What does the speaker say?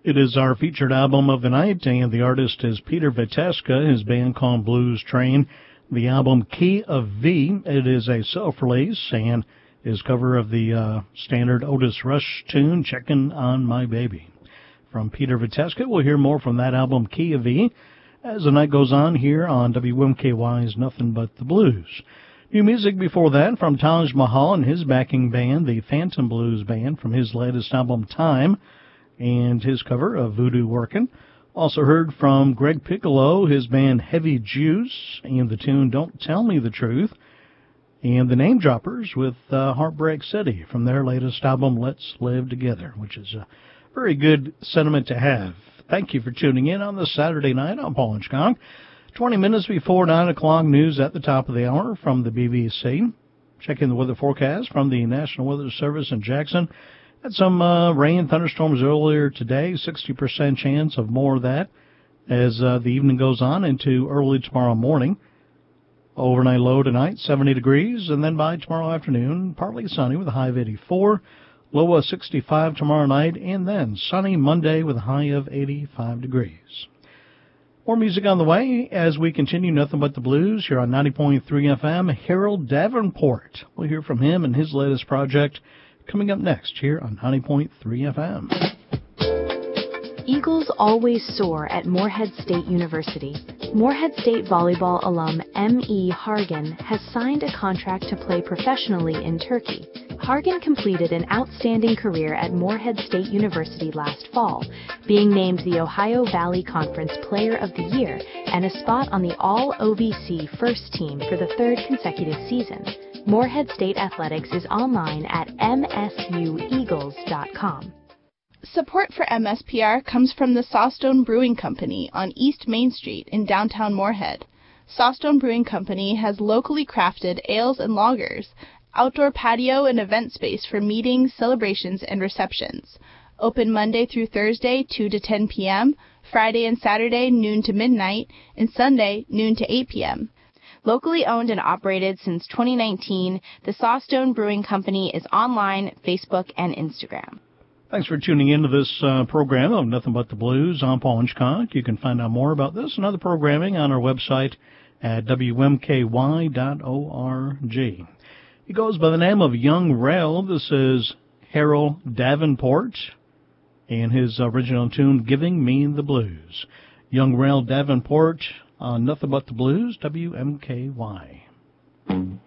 It is our featured album of the night, and the artist is Peter Viteska, his band called Blues Train. The album Key of V, it is a self-release, and his cover of the standard Otis Rush tune, Checkin' on My Baby. From Peter Viteska, we'll hear more from that album, Key of V, as the night goes on here on WMKY's Nothing But the Blues. New music before that from Taj Mahal and his backing band, the Phantom Blues Band, from his latest album, Time, and his cover of Voodoo Workin'. Also heard from Greg Piccolo, his band Heavy Juice, and the tune Don't Tell Me the Truth, and the Name Droppers with Heartbreak City from their latest album, Let's Live Together, which is a very good sentiment to have. Thank you for tuning in on this Saturday night. I'm Paul Hitchcock. 20 minutes before 9 o'clock, news at the top of the hour from the BBC. Checking the weather forecast from the National Weather Service in Jackson. Had some rain, thunderstorms earlier today, 60% chance of more of that as the evening goes on into early tomorrow morning. Overnight low tonight, 70 degrees, and then by tomorrow afternoon, partly sunny with a high of 84, low of 65 tomorrow night, and then sunny Monday with a high of 85 degrees. More music on the way as we continue Nothing But the Blues here on 90.3 FM. Harold Davenport. We'll hear from him and his latest project coming up next here on 90.3 FM. Eagles always soar at Morehead State University. Morehead State volleyball alum M.E. Hargan has signed a contract to play professionally in Turkey. Hargan completed an outstanding career at Morehead State University last fall, being named the Ohio Valley Conference Player of the Year and a spot on the All-OVC first team for the third consecutive season. Morehead State Athletics is online at msueagles.com. Support for MSPR comes from the Sawstone Brewing Company on East Main Street in downtown Morehead. Sawstone Brewing Company has locally crafted ales and lagers, outdoor patio and event space for meetings, celebrations, and receptions. Open Monday through Thursday, 2 to 10 p.m., Friday and Saturday, noon to midnight, and Sunday, noon to 8 p.m. Locally owned and operated since 2019, the Sawstone Brewing Company is online, Facebook, and Instagram. Thanks for tuning in to this program of Nothing But the Blues. I'm Paul Hitchcock. You can find out more about this and other programming on our website at WMKY.org. He goes by the name of Young Rel. This is Harold Davenport and his original tune, Giving Me the Blues. Young Rel Davenport on Nothing But the Blues, WMKY.